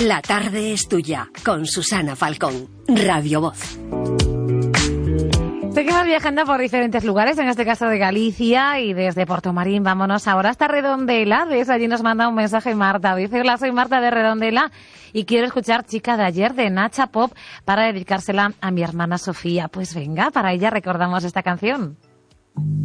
La tarde es tuya, con Susana Falcón, Radio Voz. Seguimos viajando por diferentes lugares, en este caso de Galicia, y desde Portomarín vámonos ahora hasta Redondela. Allí nos manda un mensaje Marta. Dice: hola, soy Marta de Redondela y quiero escuchar Chica de ayer de Nacha Pop para dedicársela a mi hermana Sofía. Pues venga, para ella recordamos esta canción.